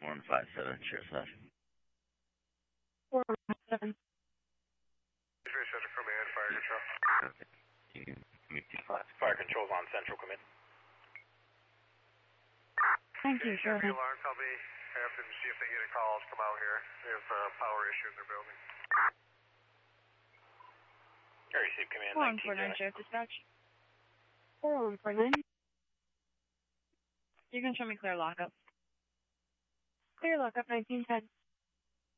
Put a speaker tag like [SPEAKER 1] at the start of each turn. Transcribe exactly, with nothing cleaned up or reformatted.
[SPEAKER 1] one five seven, Sheriff's Lodge.
[SPEAKER 2] four one five seven.
[SPEAKER 3] Center, come in, fire control.
[SPEAKER 1] Okay. You can meet the
[SPEAKER 3] Fire control's on central, come in.
[SPEAKER 2] Thank you,
[SPEAKER 3] Check the
[SPEAKER 2] Sheriff.
[SPEAKER 3] alarm company, have them see if they get a call to come out here. They have a power issue in their building. Area Sleep Command,
[SPEAKER 2] four one four nine, Sheriff Dispatch. four one four nine. You can show me clear lockup. Clear lockup, nineteen ten.